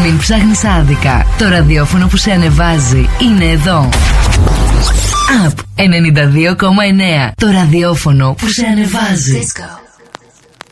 Μην ψάχνεις άδικα. Το ραδιόφωνο που σε ανεβάζει είναι εδώ. Up 92,9. Το ραδιόφωνο που σε ανεβάζει. Disco.